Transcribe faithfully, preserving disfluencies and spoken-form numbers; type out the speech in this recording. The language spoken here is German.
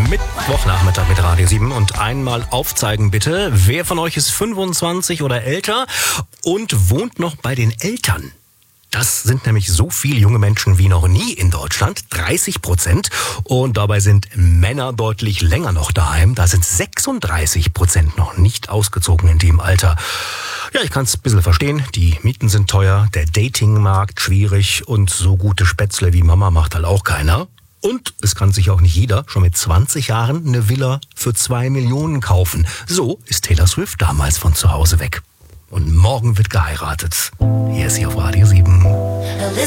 Mittwochnachmittag mit Radio sieben und einmal aufzeigen bitte, wer von euch ist fünfundzwanzig oder älter und wohnt noch bei den Eltern? Das sind nämlich so viele junge Menschen wie noch nie in Deutschland, dreißig Prozent. Und dabei sind Männer deutlich länger noch daheim. Da sind sechsunddreißig Prozent noch nicht ausgezogen in dem Alter. Ja, ich kann es ein bisschen verstehen. Die Mieten sind teuer, der Datingmarkt schwierig und so gute Spätzle wie Mama macht halt auch keiner. Und es kann sich auch nicht jeder schon mit zwanzig Jahren eine Villa für zwei Millionen kaufen. So ist Taylor Swift damals von zu Hause weg. Und morgen wird geheiratet. Hier ist sie auf Radio sieben.